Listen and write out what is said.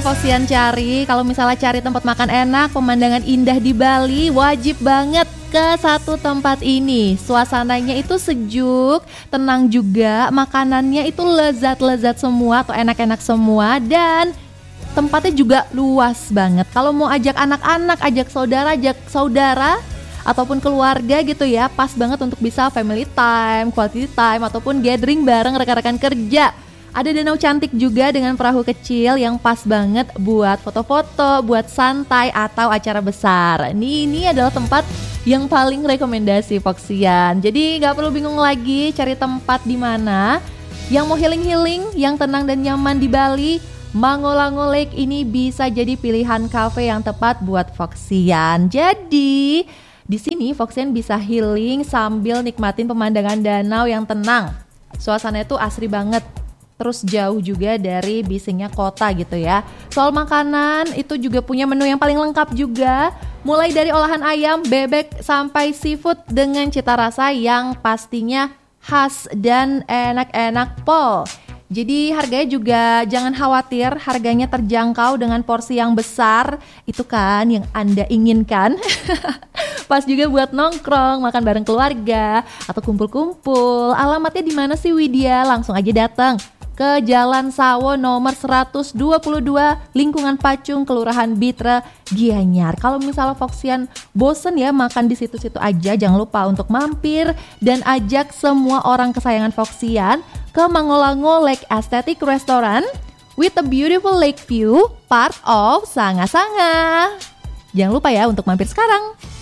yang Foxian cari. Kalau misalnya cari tempat makan enak, pemandangan indah di Bali, wajib banget ke satu tempat ini. Suasananya itu sejuk, tenang juga, makanannya itu lezat-lezat semua atau enak-enak semua, dan tempatnya juga luas banget. Kalau mau ajak anak-anak, ajak saudara ataupun keluarga gitu ya, pas banget untuk bisa family time, quality time, ataupun gathering bareng rekan-rekan kerja. Ada danau cantik juga dengan perahu kecil yang pas banget buat foto-foto, buat santai atau acara besar. Ini adalah tempat yang paling rekomendasi Foxian. Jadi gak perlu bingung lagi cari tempat di mana. Yang mau healing-healing, yang tenang dan nyaman di Bali, Mangolango Lake ini bisa jadi pilihan cafe yang tepat buat Foxian. Jadi di sini Foxian bisa healing sambil nikmatin pemandangan danau yang tenang. Suasananya tuh asri banget. Terus jauh juga dari bisingnya kota gitu ya. Soal makanan itu juga punya menu yang paling lengkap juga. Mulai dari olahan ayam, bebek, sampai seafood dengan cita rasa yang pastinya khas dan enak-enak pol. Jadi harganya juga jangan khawatir, harganya terjangkau dengan porsi yang besar. Itu kan yang Anda inginkan. Pas juga buat nongkrong, makan bareng keluarga, atau kumpul-kumpul. Alamatnya di mana sih Widya? Langsung aja datang ke Jalan Sawo nomor 122, lingkungan Pacung, Kelurahan Bitra, Gianyar. Kalau misalnya Foxian bosen ya makan di situ-situ aja, jangan lupa untuk mampir dan ajak semua orang kesayangan Foxian ke Mangolango Lake Aesthetic Restaurant with a beautiful lake view, part of Sanga-Sanga. Jangan lupa ya untuk mampir sekarang.